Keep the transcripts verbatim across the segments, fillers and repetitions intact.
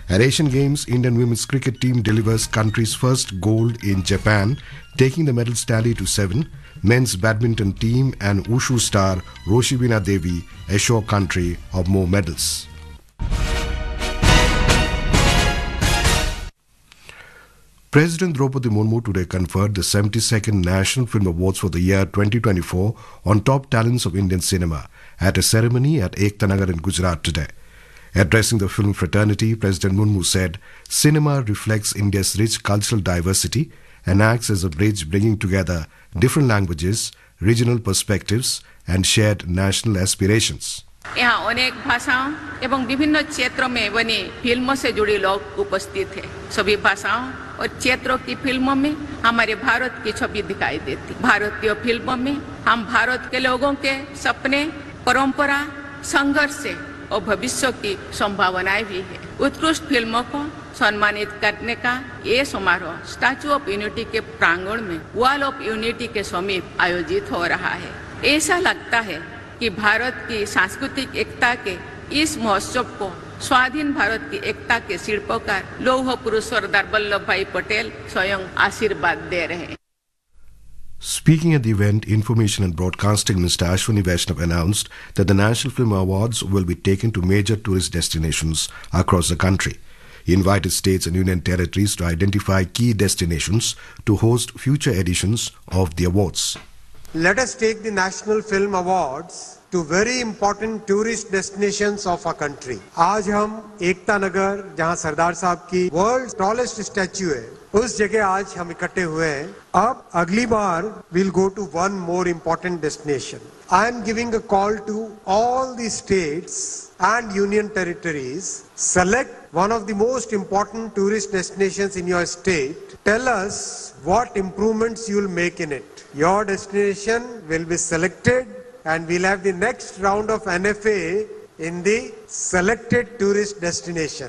At Asian Games, Indian women's cricket team delivers country's first gold in Japan, taking the medals tally to seven. Men's badminton team and Wushu star Roshibina Devi assure country of more medals. President Draupadi Murmu today conferred the seventy-second National Film Awards for the year twenty twenty-four on top talents of Indian cinema at a ceremony at Ekta Nagar in Gujarat today. Addressing the film fraternity, President Murmu said, "Cinema reflects India's rich cultural diversity and acts as a bridge bringing together different languages, regional perspectives and shared national aspirations." यहाँ अनेक भाषाओं एवं विभिन्न क्षेत्रों में बनी फिल्मों से जुड़े लोग उपस्थित हैं। सभी भाषाओं और क्षेत्रों की फिल्मों में हमारे भारत की छवि दिखाई देती। भारतीय फिल्मों में हम भारत के लोगों के सपने, परंपरा, संघर्ष और भविष्य की संभावनाएं भी है। उत्कृष्ट फिल्मों को सम्मानित करने का ये समारोह स्टैच्यू ऑफ यूनिटी के प्रांगण में वॉल ऑफ यूनिटी के समीप आयोजित हो रहा है। ऐसा लगता है कि भारत की सांस्कृतिक एकता के इस महोत्सव को स्वाधीन भारत की एकता के शिल्पकार लौह पुरुष सरदार वल्लभ भाई पटेल स्वयं आशीर्वाद दे रहे हैं। Speaking at the event, Information and Broadcasting Minister Ashwini Vaishnav announced that the National Film Awards will be taken to major tourist destinations across the country. He invited states and union territories to identify key destinations to host future editions of the awards. Let us take the National Film Awards to very important tourist destinations of our country. आज हम एकता नगर, जहां सरदार साहब की world tallest statue है, उस जगह आज हम इकट्ठे हुए हैं। अब अगली बार we'll go to one more important destination. I am giving a call to all the states and union territories. Select one of the most important tourist destinations in your state. Tell us what improvements you will make in it. Your destination will be selected and we'll have the next round of N F A in the selected tourist destination.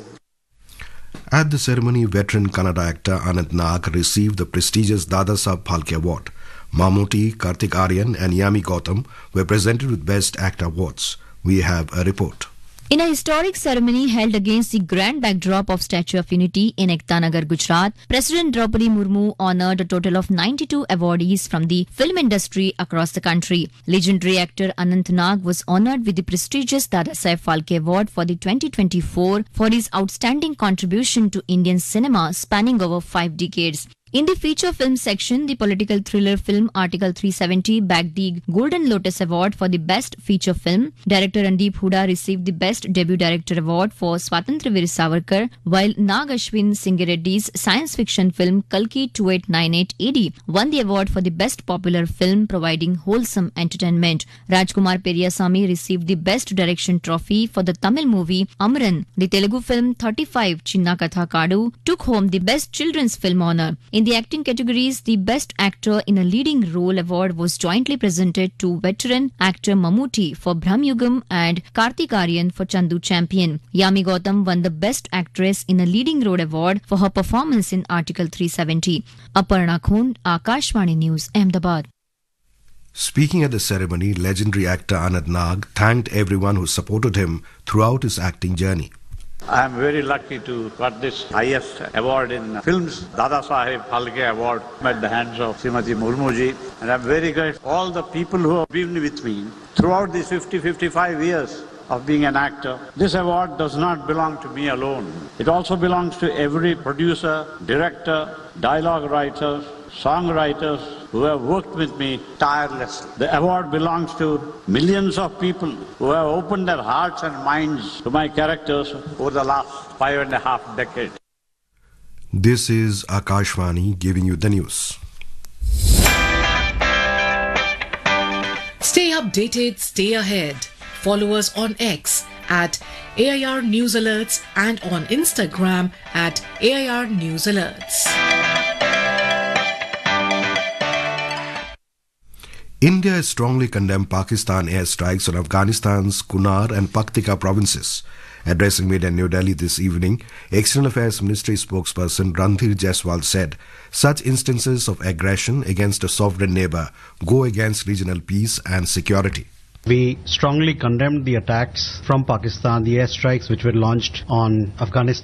At the ceremony, veteran Kannada actor Anant Nag received the prestigious Dada Saheb Phalke Award. Mammootty, Karthik Aaryan and Yami Gautam were presented with Best Actor awards. We have a report. In a historic ceremony held against the grand backdrop of Statue of Unity in Ekta Nagar, Gujarat, President Draupadi Murmu honoured a total of ninety-two awardees from the film industry across the country. Legendary actor Anant Nag was honoured with the prestigious Dada Saheb Phalke Award for the twenty twenty-four for his outstanding contribution to Indian cinema spanning over five decades. In the feature film section, the political thriller film Article three seventy bagged the Golden Lotus Award for the Best Feature Film. Director Randeep Hooda received the Best Debut Director Award for Swatantra Veer Savarkar, while Nag Ashwin Singareddy's science fiction film Kalki twenty-eight ninety-eight A D won the award for the Best Popular Film, providing wholesome entertainment. Rajkumar Periyasamy received the Best Direction Trophy for the Tamil movie Amran. The Telugu film thirty-five Chinna Katha Kadu took home the Best Children's Film honour. In the acting categories, the Best Actor in a Leading Role award was jointly presented to veteran actor Mammootty for Brahmayugam and Karthik Aaryan for Chandu Champion. Yami Gautam won the Best Actress in a Leading Role award for her performance in Article three seventy. Aparna Khund, Akashvani News, Ahmedabad. Speaking at the ceremony, legendary actor Anant Nag thanked everyone who supported him throughout his acting journey. I am very lucky to got this highest award in films, Dada Saheb Phalke Award, at the hands of Srimati Murmuji. And I am very grateful to all the people who have been with me throughout these fifty to fifty-five years of being an actor. This award does not belong to me alone. It also belongs to every producer, director, dialogue writer, songwriters who have worked with me tirelessly. The award belongs to millions of people who have opened their hearts and minds to my characters over the last five and a half decades. This is Akashvani giving you the news. Stay updated, stay ahead. Follow us on X at A I R News Alerts and on Instagram at A I R News Alerts. India has strongly condemned Pakistan airstrikes on Afghanistan's Kunar and Paktika provinces. Addressing media in New Delhi this evening, External Affairs Ministry spokesperson Randhir Jaiswal said such instances of aggression against a sovereign neighbor go against regional peace and security. We strongly condemned the attacks from Pakistan, the airstrikes which were launched on Afghanistan.